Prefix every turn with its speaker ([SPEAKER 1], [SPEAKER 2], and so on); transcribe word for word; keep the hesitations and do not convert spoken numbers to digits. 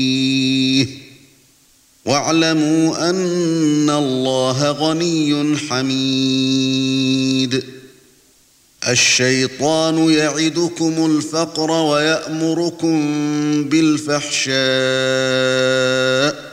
[SPEAKER 1] واعلموا أن الله غني حميد الشيطان يعدكم الفقر ويأمركم بالفحشاء